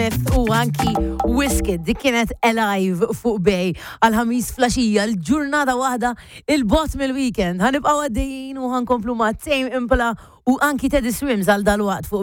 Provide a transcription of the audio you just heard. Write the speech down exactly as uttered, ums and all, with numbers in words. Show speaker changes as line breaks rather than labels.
u anki Wizkid dik kienet Alive fuq bej għal-ħamis flaxija l-ġurnata waħda il-bot mill-weekend. Ħanibqgħu għaddejjin u ħankomplu ma' Tame Impala u anki Teddy Swims għal dal-waqt fuq